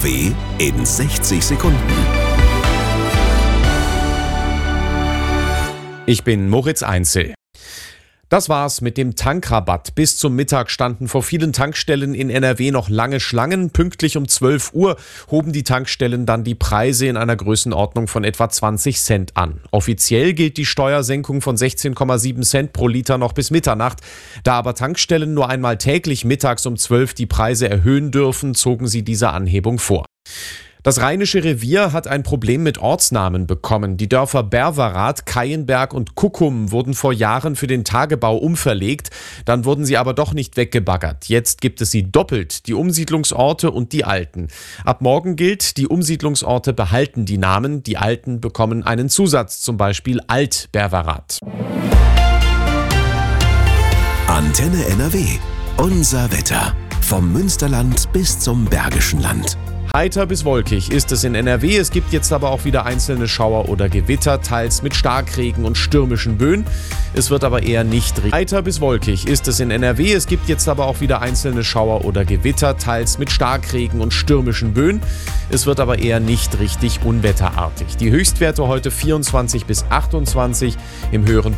NRW in 60 Sekunden. Ich bin Moritz Einzel. Das war's mit dem Tankrabatt. Bis zum Mittag standen vor vielen Tankstellen in NRW noch lange Schlangen. Pünktlich um 12 Uhr hoben die Tankstellen dann die Preise in einer Größenordnung von etwa 20 Cent an. Offiziell gilt die Steuersenkung von 16,7 Cent pro Liter noch bis Mitternacht. Da aber Tankstellen nur einmal täglich mittags um 12 die Preise erhöhen dürfen, zogen sie diese Anhebung vor. Das Rheinische Revier hat ein Problem mit Ortsnamen bekommen. Die Dörfer Berwerath, Keienberg und Kuckum wurden vor Jahren für den Tagebau umverlegt. Dann wurden sie aber doch nicht weggebaggert. Jetzt gibt es sie doppelt, die Umsiedlungsorte und die alten. Ab morgen gilt, die Umsiedlungsorte behalten die Namen, die alten bekommen einen Zusatz, zum Beispiel Alt-Berwerath. Antenne NRW. Unser Wetter. Vom Münsterland bis zum Bergischen Land. Heiter bis wolkig ist es in NRW. Es gibt jetzt aber auch wieder einzelne Schauer oder Gewitter, teils mit Starkregen und stürmischen Böen. Es wird aber eher nicht regnen. Heiter bis wolkig ist es in NRW. Es gibt jetzt aber auch wieder einzelne Schauer oder Gewitter, teils mit Starkregen und stürmischen Böen. Es wird aber eher nicht richtig unwetterartig. Die Höchstwerte heute 24 bis 28, im höheren